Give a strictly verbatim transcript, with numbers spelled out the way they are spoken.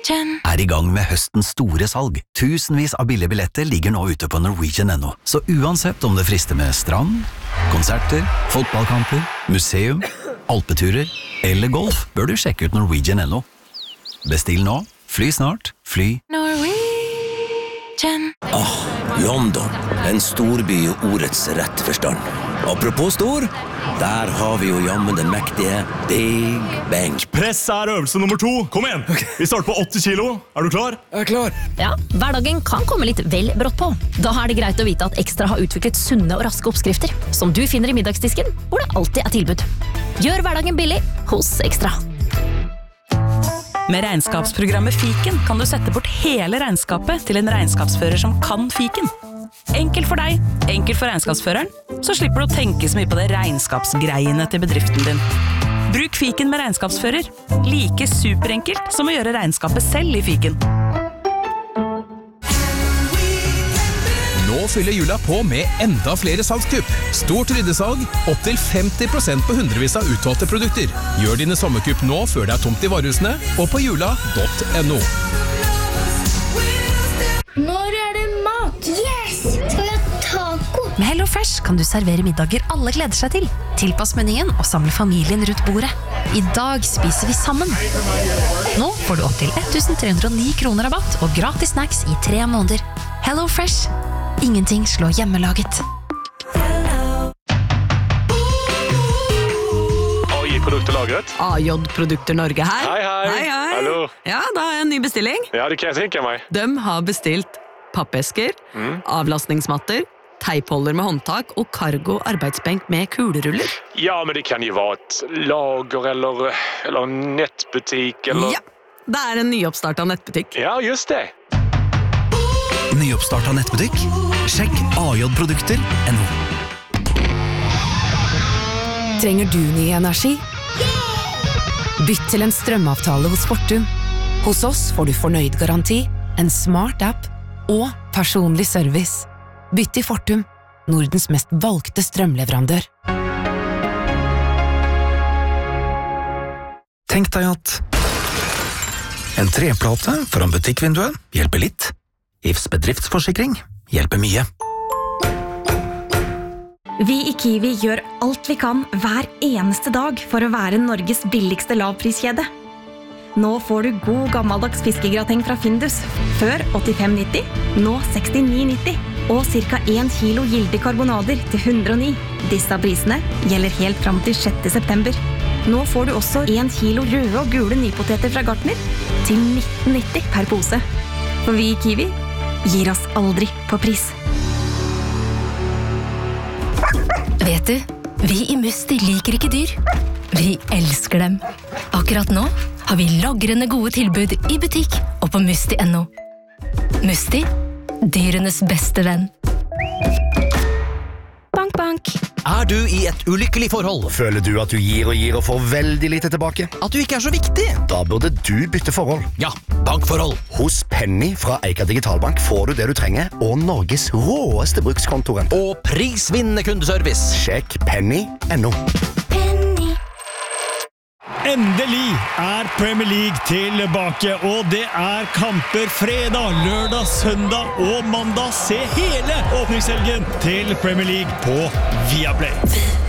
er i gang med høstens store salg. Tusenvis av billige billetter ligger nå ute på Norwegian punkt no. Så uansett om det frister med strand, konserter, fotballkamper, museum, alpeturer eller golf, bør du sjekke ut Norwegian punkt no. Bestill nå, fly snart, fly Norwegian. Ah, London. En storby i ordets rette forstand. Apropos stor, der har vi jo jammen den mektige Big Ben. Press er øvelse nummer to. Kom igjen! Okay. Vi starter på åtti kilo. Er du klar? Jeg er klar. Ja, hverdagen kan komme litt vel brått på. Da er det greit å vite at Ekstra har utviklet sunne og raske oppskrifter, som du finner i middagsdisken, hvor det alltid er tilbud. Gjør hverdagen billig hos Ekstra. Med regnskapsprogrammet Fiken kan du sette bort hele regnskapet til en regnskapsfører som kan Fiken. Enkelt for deg, enkelt for regnskapsføreren, så slipper du å tenke så mye på det regnskapsgreiene til bedriften din. Bruk Fiken med regnskapsfører. Like superenkelt som å gjøre regnskapet selv i Fiken. Nå fyller jula på med enda flere salgskupp. Stort ryddesalg, opp til femti prosent på hundrevis av utvalgte produkter. Gjør dine sommerkupp nå før det er tomt i varehusene, og på jula punktum no. Når er det mat? Yes! Skal vi ha taco? Med HelloFresh kan du servere middager alle gleder seg til. Tilpass menyen og samle familien rundt bordet. I dag spiser vi sammen. Nå får du opp til tretten hundre og ni kroner rabatt og gratis snacks i tre måneder. HelloFresh. Ingenting slår hjemmelaget. A J-produkterlagret. A J-produkter Norge her. Hei, hei. Hei, hei. Hallo. Ja, da har jeg en ny bestilling. Ja, det kan jeg tenke meg. De har bestilt pappesker, mm. avlastningsmatter, teipholder med håndtak og cargo arbeidsbenk med kuleruller. Ja, men det kan jo være et lager eller, eller en nettbutikk eller... Ja, det er en nyoppstartet nettbutikk. Ja, just det. Nyoppstartet nettbutikk? Sjekk A J-produkter punktum no. Trenger du ny energi? Bytt til en strømavtale hos Fortum. Hos oss får du fornøyd garanti, en smart app og personlig service. Bytt til Fortum, Nordens mest valgte strømleverandør. Tenk deg at en treplate foran butikkvinduet hjelper litt. I F S bedriftsforsikring hjelper mye. Vi i Kiwi gjør alt vi kan hver eneste dag for å være Norges billigste lavpriskjede. Nå får du god gammeldags fiskegrateng fra Findus. Før åttifem nitti, nå sekstini nitti. Og cirka én kilo gilde karbonader til hundre og ni. Disse prisene gjelder helt fram til sjette september. Nå får du også én kilo røde og gule nypoteter fra Gartner til nitten nitti per pose. For vi i Kiwi gir oss aldri på pris. Vet du, vi i Musti liker ikke dyr. Vi elsker dem. Akkurat nå har vi lagrende gode tilbud i butikk og på Musti punktum no. Musti, dyrenes beste venn. Bank, bank. Er du i et ulykkelig forhold? Føler du at du gir og gir og får veldig lite tilbake? At du ikke er så viktig? Da burde du bytte forhold. Ja, bankforhold. Hos Penny fra Eika Digitalbank får du det du trenger, og Norges råeste brukskontoren. Og prisvinnende kundeservice. Sjekk penny punktum no. Endelig er Premier League tilbake, og det er kamper fredag, lørdag, søndag og mandag. Se hele åpningshelgen til Premier League på Viaplay.